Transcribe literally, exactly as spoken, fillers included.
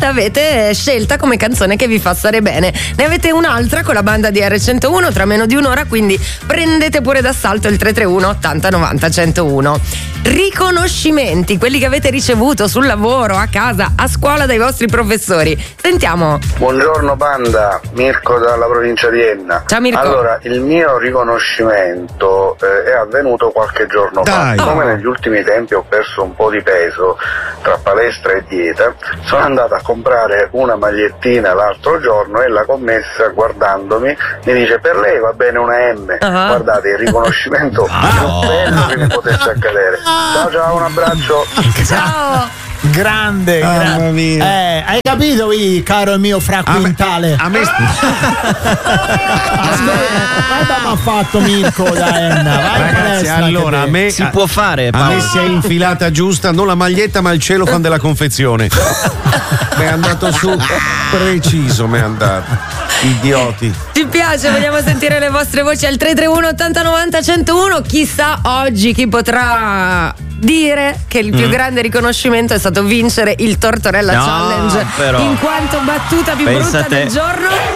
l'avete scelta come canzone che vi fa stare bene. Ne avete un'altra con la banda di erre centouno tra meno di un'ora, quindi prendete pure d'assalto il tre tre uno ottanta novanta centouno. Riconoscimenti, quelli che avete ricevuto sul lavoro, a casa, a scuola dai vostri professori. Sentiamo. Buongiorno banda, Mirko dalla provincia di Enna. Ciao Mirko. Allora, il mio riconoscimento eh, è avvenuto qualche giorno Dai. fa. Come Oh. negli ultimi tempi ho perso un po' di peso tra palestra e dieta, sono andato a comprare una magliettina l'altro giorno e la commessa, guardandomi, mi dice: per lei va bene una M. Uh-huh. Guardate, il riconoscimento più bello che mi potesse accadere. Ciao ciao, un abbraccio. Ciao. Grande, Mamma grande. mia. Eh, hai capito, io, caro il mio fraquintale? A me, a me Guarda, mi ha fatto Mirko da Enna. Vai in ragazzi, palestra, allora a che me Si può fare, a me Paolo. si è infilata giusta non la maglietta ma il celofan della confezione. Mi è andato su preciso, mi è andato. Idioti. Ci piace, vogliamo sentire le vostre voci al tre tre uno ottanta novanta centouno. Chissà oggi chi potrà dire che il più Mm. grande riconoscimento è stato vincere il Tortorella No, Challenge però. in quanto battuta più Pensa brutta te. del giorno.